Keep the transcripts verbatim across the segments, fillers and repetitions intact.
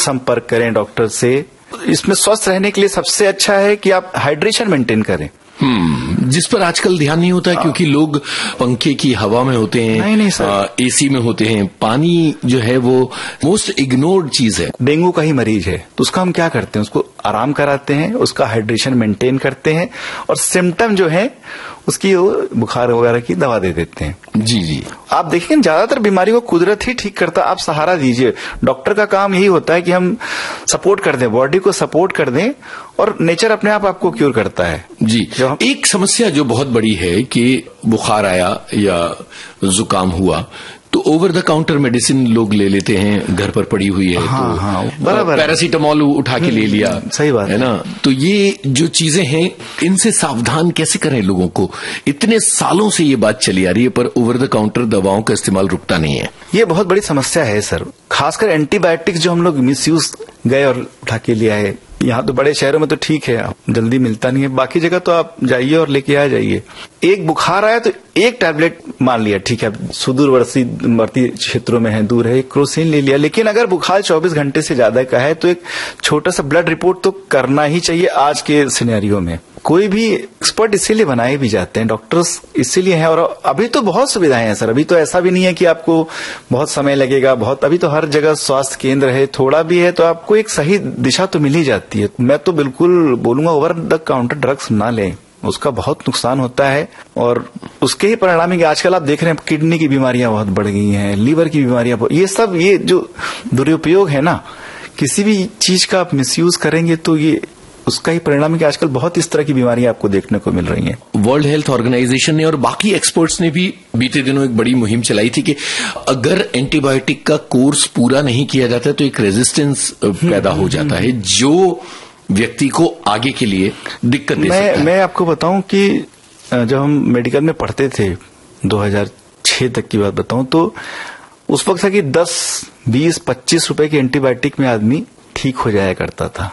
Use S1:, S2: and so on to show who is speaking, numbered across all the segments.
S1: संपर्क करें डॉक्टर से। इसमें स्वस्थ रहने के लिए सबसे अच्छा है कि आप हाइड्रेशन मेंटेन करें।
S2: हम्म जिस पर आजकल ध्यान नहीं होता है, क्योंकि लोग पंखे की हवा में होते हैं,
S1: नहीं नहीं सर,
S2: एसी में होते हैं। पानी जो है वो मोस्ट इग्नोर्ड चीज है।
S1: डेंगू का ही मरीज है तो उसका हम क्या करते हैं, उसको आराम कराते हैं, उसका हाइड्रेशन मेंटेन करते हैं और सिम्टम जो है उसकी बुखार वगैरह की दवा दे देते हैं।
S2: जी जी,
S1: आप देखिए ज्यादातर बीमारी को कुदरत ही ठीक करता है। आप सहारा दीजिए, डॉक्टर का काम यही होता है कि हम सपोर्ट कर दें, बॉडी को सपोर्ट कर दें और नेचर अपने आप आपको क्योर करता है।
S2: जी, एक समस्या जो बहुत बड़ी है कि बुखार आया या जुकाम हुआ तो ओवर द काउंटर मेडिसिन लोग ले लेते हैं, घर पर पड़ी हुई है।
S1: हाँ,
S2: तो
S1: हाँ, बराबर,
S2: पैरासीटामोल उठा के ले लिया।
S1: सही बात
S2: है ना। तो ये जो चीजें हैं इनसे सावधान कैसे करें लोगों को? इतने सालों से ये बात चली आ रही है पर ओवर द काउंटर दवाओं का इस्तेमाल रुकता नहीं है।
S1: ये बहुत बड़ी समस्या है सर, खासकर एंटीबायोटिक्स जो हम लोग मिसयूज गए और उठा के लिया है। यहाँ तो बड़े शहरों में तो ठीक है, जल्दी मिलता नहीं है, बाकी जगह तो आप जाइए और लेके आ जाइए। एक बुखार आया तो एक टैबलेट मान लिया, ठीक है, सुदूरवर्ती क्षेत्रों में है, दूर है, एक क्रोसिन ले लिया। लेकिन अगर बुखार चौबीस घंटे से ज्यादा का है तो एक छोटा सा ब्लड रिपोर्ट तो करना ही चाहिए। आज के सिनेरियो में कोई भी एक्सपर्ट इसीलिए बनाए भी जाते हैं, डॉक्टर्स इसीलिए हैं। और अभी तो बहुत सुविधाएं हैं सर, अभी तो ऐसा भी नहीं है कि आपको बहुत समय लगेगा, बहुत अभी तो हर जगह स्वास्थ्य केंद्र है, थोड़ा भी है तो आपको एक सही दिशा तो मिल ही जाती है। मैं तो बिल्कुल बोलूंगा ओवर द काउंटर ड्रग्स ना लें, उसका बहुत नुकसान होता है और उसके ही परिणाम है कि आजकल आप देख रहे हैं किडनी की बीमारियां बहुत बढ़ गई हैं, लीवर की बीमारियां, ये सब ये जो दुरुपयोग है ना, किसी भी चीज का आप मिसयूज करेंगे तो ये उसका ही परिणाम है कि आजकल बहुत इस तरह की बीमारियां आपको देखने को मिल रही हैं।
S2: वर्ल्ड हेल्थ ऑर्गेनाइजेशन ने और बाकी एक्सपर्ट्स ने भी बीते दिनों एक बड़ी मुहिम चलाई थी कि अगर एंटीबायोटिक का कोर्स पूरा नहीं किया जाता तो एक रेजिस्टेंस पैदा हो जाता है जो व्यक्ति को आगे के लिए दिक्कत दे सकता है।
S1: मैं आपको बताऊं कि जब हम मेडिकल में पढ़ते थे दो हज़ार छह तक की बात बताऊं तो उस वक्त था कि दस बीस पच्चीस रुपए के एंटीबायोटिक में आदमी ठीक हो जाया करता था।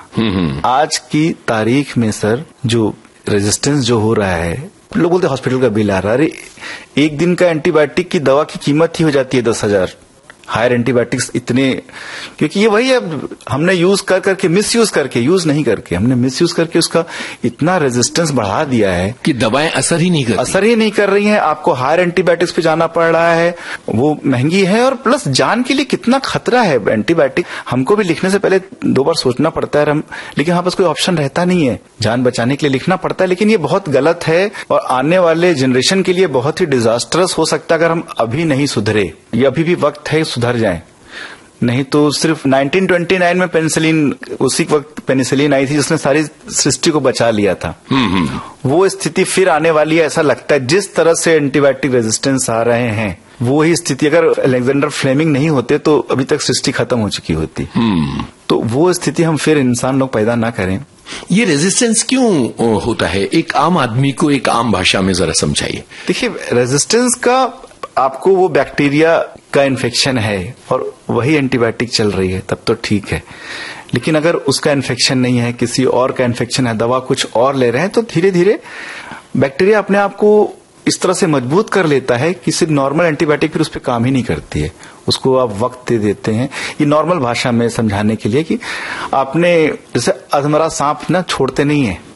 S1: आज की तारीख में सर जो रेजिस्टेंस जो हो रहा है, लोग बोलते हॉस्पिटल का बिल आ रहा है, अरे एक दिन का एंटीबायोटिक की दवा की कीमत ही हो जाती है दस हजार। हायर एंटीबायोटिक्स इतने, क्योंकि ये वही अब हमने यूज कर करके मिस यूज करके यूज नहीं करके हमने मिस यूज करके उसका इतना रेजिस्टेंस बढ़ा दिया है
S2: कि दवाएं असर ही नहीं कर
S1: असर ही नहीं कर रही हैं। आपको हायर एंटीबायोटिक्स पे जाना पड़ रहा है, वो महंगी है और प्लस जान के लिए कितना खतरा है एंटीबायोटिक। हमको भी लिखने से पहले दो बार सोचना पड़ता है, हम लेकिन हमारे पास कोई ऑप्शन रहता नहीं है, जान बचाने के लिए लिखना पड़ता है। लेकिन ये बहुत गलत है और आने वाले जनरेशन के लिए बहुत ही डिजास्टरस हो सकता है अगर हम अभी नहीं सुधरे। ये अभी भी वक्त है सुधर जाएं, नहीं तो सिर्फ नाइनटीन ट्वेंटी नाइन में पेनिसिलिन, उसी वक्त पेनिसिलिन आई थी जिसने सारी सृष्टि को बचा लिया था। वो स्थिति फिर आने वाली है ऐसा लगता है। जिस तरह से एंटीबायोटिक रेजिस्टेंस आ रहे हैं वो ही स्थिति, अगर अलेक्जेंडर फ्लेमिंग नहीं होते तो अभी तक सृष्टि खत्म हो चुकी होती। तो वो स्थिति हम फिर इंसान लोग पैदा ना करें।
S2: ये रेजिस्टेंस क्यों होता है? एक आम आदमी को एक आम भाषा में जरा समझाइए।
S1: देखिए, रेजिस्टेंस का आपको वो बैक्टीरिया का इन्फेक्शन है और वही एंटीबायोटिक चल रही है तब तो ठीक है। लेकिन अगर उसका इन्फेक्शन नहीं है, किसी और का इन्फेक्शन है, दवा कुछ और ले रहे हैं, तो धीरे धीरे बैक्टीरिया अपने आप को इस तरह से मजबूत कर लेता है कि सिर्फ नॉर्मल एंटीबायोटिक फिर उस पर काम ही नहीं करती है। उसको आप वक्त दे देते हैं। ये नॉर्मल भाषा में समझाने के लिए कि आपने जैसे अधमरा सांप ना छोड़ते नहीं है,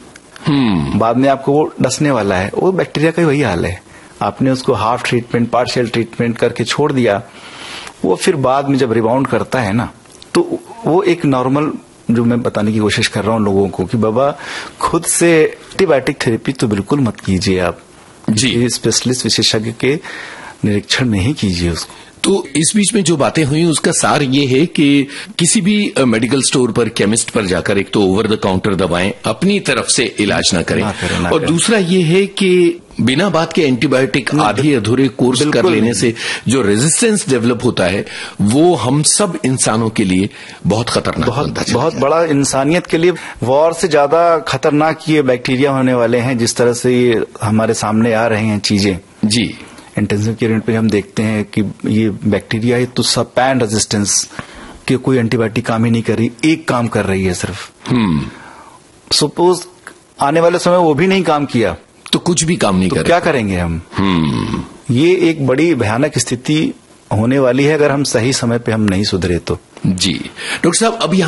S1: बाद में आपको वो डसने वाला है, वो बैक्टीरिया का ही वही हाल है। आपने उसको हाफ ट्रीटमेंट, पार्शियल ट्रीटमेंट करके छोड़ दिया, वो फिर बाद में जब रिबाउंड करता है ना, तो वो एक नॉर्मल, जो मैं बताने की कोशिश कर रहा हूँ लोगों को कि बाबा खुद से एंटीबायोटिक थेरेपी तो बिल्कुल मत कीजिए आप जी, स्पेशलिस्ट विशेषज्ञ के निरीक्षण में ही कीजिए उसको।
S2: तो इस बीच में जो बातें हुई उसका सार ये है कि किसी भी मेडिकल स्टोर पर, केमिस्ट पर जाकर एक तो ओवर द काउंटर दवाएं अपनी तरफ से इलाज ना करें, ना करें ना और करें। दूसरा ये है कि बिना बात के एंटीबायोटिक आधे अधूरे कोर्स कर लेने से जो रेजिस्टेंस डेवलप होता है वो हम सब इंसानों के लिए बहुत खतरनाक,
S1: बहुत बहुत बड़ा, इंसानियत के लिए वॉर से ज्यादा खतरनाक ये बैक्टीरिया होने वाले हैं। जिस तरह से ये हमारे सामने आ रहे हैं चीजें जी, इंटेंसिव केयर यूनिट पे हम देखते हैं कि ये बैक्टीरिया है तो सब पैन रेजिस्टेंस के कोई एंटीबायोटिक काम ही नहीं कर रही, एक काम कर रही है सिर्फ। सपोज आने वाले समय वो भी नहीं काम किया
S2: तो कुछ भी काम नहीं
S1: तो
S2: कर
S1: क्या करेंगे हम? ये एक बड़ी भयानक स्थिति होने वाली है अगर हम सही समय पे हम नहीं सुधरे तो।
S2: जी डॉक्टर साहब, अब